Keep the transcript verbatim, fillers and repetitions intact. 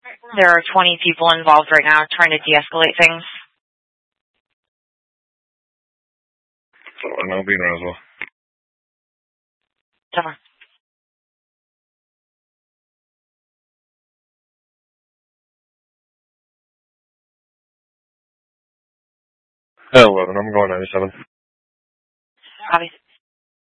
There are twenty people involved right now trying to de-escalate things. So, and I'll be in Roswell. Summer. eleven, I'm going ninety-seven. Copy.